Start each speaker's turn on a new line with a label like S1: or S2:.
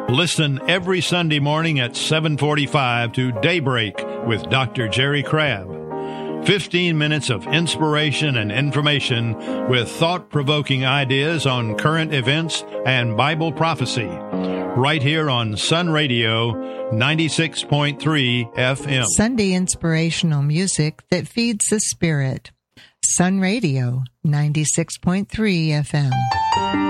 S1: Listen every Sunday morning at 7:45 to Daybreak with Dr. Jerry Crabb. 15 minutes of inspiration and information with thought-provoking ideas on current events and Bible prophecy. Right here on Sun Radio 96.3 FM.
S2: Sunday inspirational music that feeds the spirit. Sun Radio 96.3 FM.